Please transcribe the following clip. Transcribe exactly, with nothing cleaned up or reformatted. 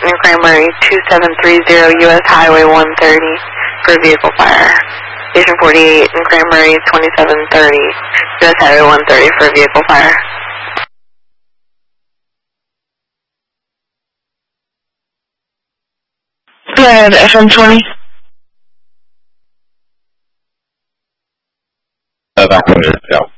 in Cranberry, two seven three zero U S Highway one thirty for vehicle fire. Station forty-eight in Cranberry, twenty-seven thirty U S Highway one thirty for vehicle fire. Go ahead, F M twenty. Uh, that one is, yeah.